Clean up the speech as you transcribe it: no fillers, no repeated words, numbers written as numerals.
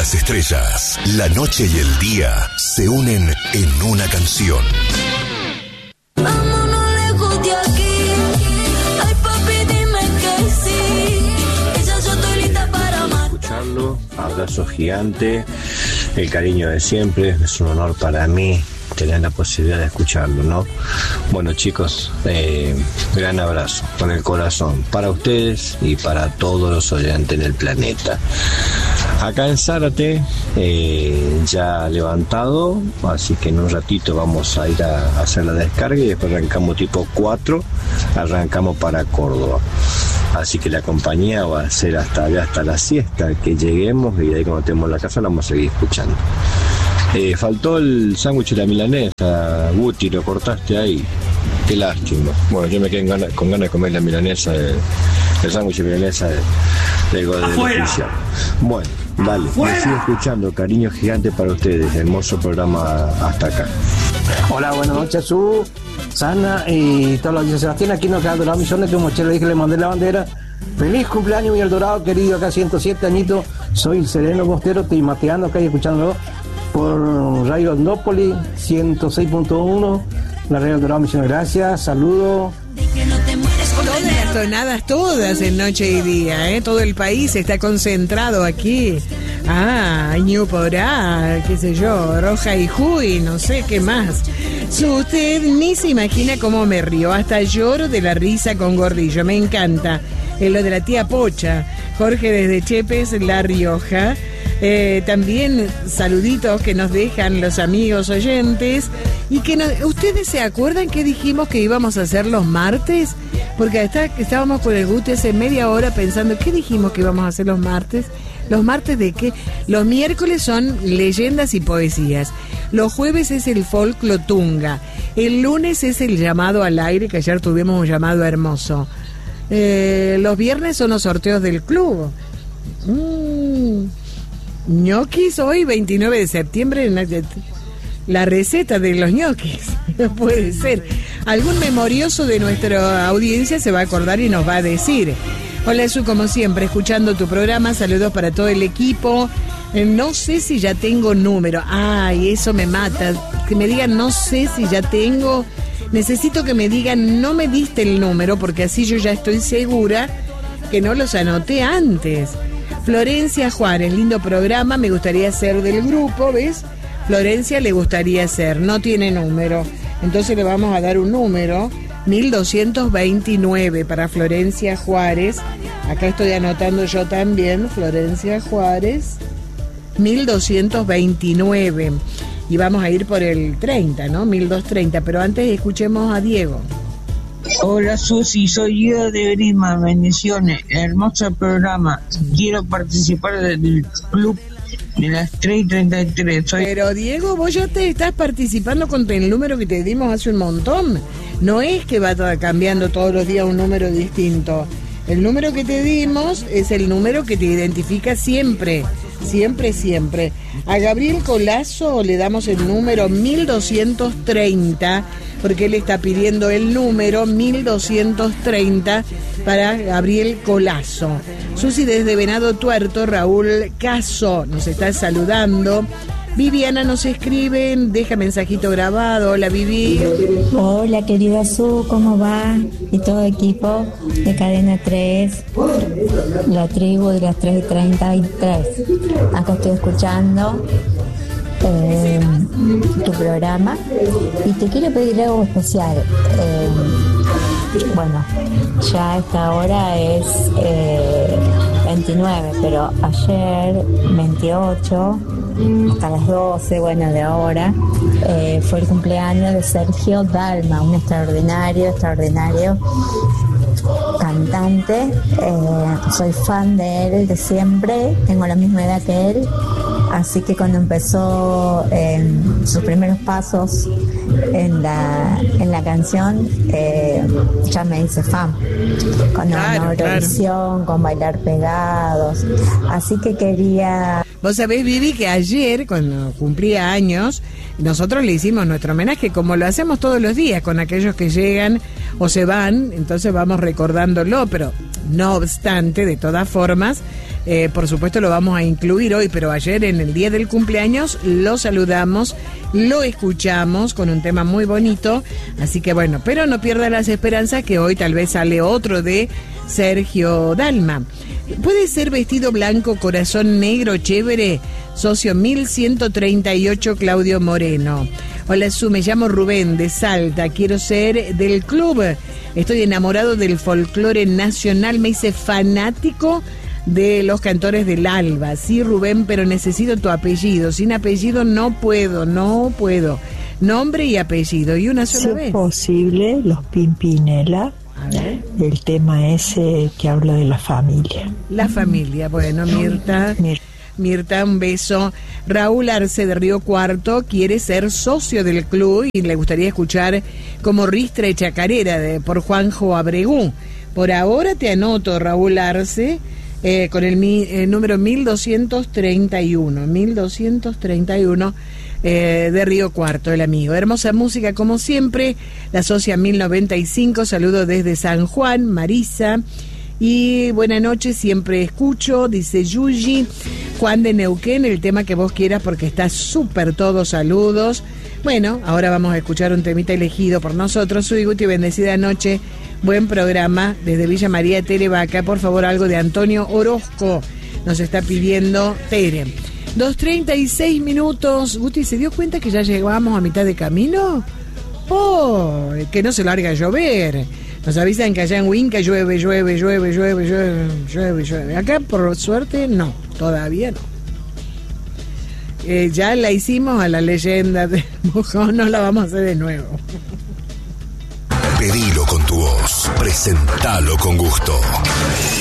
las estrellas, la noche y el día se unen en una canción. Vámonos lejos de aquí. Ay, papi, dime que sí. Ella yo estoy lista para más. Escucharlo, abrazo gigante, el cariño de siempre, es un honor para mí tener la posibilidad de escucharlo, ¿no? Bueno, chicos, gran abrazo con el corazón para ustedes y para todos los oyentes del planeta. Acá en Zárate, ya levantado, así que en un ratito vamos a ir a hacer la descarga y después arrancamos tipo 4, arrancamos para Córdoba. Así que la compañía va a ser hasta la siesta que lleguemos, y de ahí cuando tenemos la casa la vamos a seguir escuchando. Faltó el sándwich de la milanesa, Guti, lo cortaste ahí. Qué lástima. Bueno, yo me quedé con ganas de comer la milanesa, el sándwich de milanesa del oficial. Bueno, dale, me sigo escuchando. Cariño gigante para ustedes. Hermoso programa hasta acá. Hola, buenas noches, Sana y todos los días. Sebastián, aquí nos quedan Dorado Misiones, que mochila le dije, le mandé la bandera. Feliz cumpleaños, Miguel Dorado, querido, acá 107 añitos. Soy Sereno Bostero, estoy mateando acá y escuchándolo por Radio Andópolis 106.1, la Radio Dorado Misiones. Gracias, saludos. Todas las tonadas, todas en noche y día, todo el país está concentrado aquí. Año por qué sé yo, Roja y Juy, no sé qué más. Usted ni se imagina cómo me río, hasta lloro de la risa con Gordillo, me encanta. Lo de la tía Pocha, Jorge desde Chepes, La Rioja. También saluditos que nos dejan los amigos oyentes. Y que ¿ustedes se acuerdan que dijimos que íbamos a hacer los martes? Porque estábamos con el Guti hace media hora pensando, ¿qué dijimos que íbamos a hacer los martes? ¿Los martes de qué? Los miércoles son leyendas y poesías. Los jueves es el folclotunga. El lunes es el llamado al aire, que ayer tuvimos un llamado hermoso. Los viernes son los sorteos del club. Ñoquis hoy, 29 de septiembre, la receta de los ñoquis. Puede ser. Algún memorioso de nuestra audiencia se va a acordar y nos va a decir. Hola, Su, como siempre, escuchando tu programa. Saludos para todo el equipo. No sé si ya tengo número. Ay, eso me mata. Que me digan, no sé si ya tengo. Necesito que me digan, no me diste el número, porque así yo ya estoy segura que no los anoté antes. Florencia Juárez, lindo programa, me gustaría ser del grupo, ¿ves? Florencia le gustaría ser, no tiene número. Entonces le vamos a dar un número, 1229 para Florencia Juárez. Acá estoy anotando yo también, Florencia Juárez, 1229. Y vamos a ir por el 30, ¿no? 1230, pero antes escuchemos a Diego. Hola, Susi, soy Guido de Grima, bendiciones, hermoso programa. Quiero participar del club de las 3:33. Pero Diego, vos ya te estás participando con el número que te dimos hace un montón. No es que va cambiando todos los días un número distinto. El número que te dimos es el número que te identifica siempre. Siempre, siempre. A Gabriel Colazo le damos el número 1230, porque él está pidiendo el número 1230 para Gabriel Colazo. Susi desde Venado Tuerto, Raúl Caso nos está saludando. Viviana nos escribe, deja mensajito grabado. Hola, Vivi. Hola, querida Su, ¿cómo va? Y todo equipo de Cadena 3, la tribu de las 3:33. Acá estoy escuchando tu programa y te quiero pedir algo especial. Bueno, ya a esta hora es 29, pero ayer 28 hasta las 12, bueno, de ahora fue el cumpleaños de Sergio Dalma, un extraordinario cantante. Soy fan de él de siempre, tengo la misma edad que él, así que cuando empezó sus primeros pasos en la canción Ya me hice fan, con Claro, Eurovisión, con Bailar Pegados, así que quería... Vos sabés, Vivi, que ayer, cuando cumplía años, nosotros le hicimos nuestro homenaje, como lo hacemos todos los días, con aquellos que llegan o se van, entonces vamos recordándolo, pero no obstante, de todas formas, por supuesto lo vamos a incluir hoy, pero ayer en el día del cumpleaños lo saludamos, lo escuchamos con un tema muy bonito, así que bueno, pero no pierda las esperanzas que hoy tal vez sale otro de Sergio Dalma. Puede ser vestido blanco, corazón negro, chévere, socio 1138 Claudio Moreno. Hola Su, me llamo Rubén de Salta, quiero ser del club, estoy enamorado del folclore nacional, me hice fanático de los cantores del Alba. Sí, Rubén, pero necesito tu apellido, sin apellido no puedo, nombre y apellido, y una sola vez. Si es posible, los Pimpinela. El tema ese que habla de la familia. La familia, bueno, Mirta, un beso. Raúl Arce de Río Cuarto quiere ser socio del club y le gustaría escuchar como Ristra y Chacarera por Juanjo Abregú. Por ahora te anoto, Raúl Arce, con el número 1231 de Río Cuarto, el amigo. Hermosa música como siempre, la Socia 1095, saludo desde San Juan, Marisa. Y buena noche, siempre escucho, dice Yuji. Juan de Neuquén, el tema que vos quieras porque está súper todo, saludos. Bueno, ahora vamos a escuchar un temita elegido por nosotros. Soy Guti, bendecida noche, buen programa desde Villa María de Televaca. Por favor, algo de Antonio Orozco nos está pidiendo Tere. 2:36 minutos. Guti, ¿se dio cuenta que ya llegamos a mitad de camino? ¡Oh! Que no se larga a llover. Nos avisan que allá en Huinca llueve. Acá, por suerte, no. Todavía no. Ya la hicimos a la leyenda de Mojón, no la vamos a hacer de nuevo. Pedilo con tu voz. Presentalo con gusto.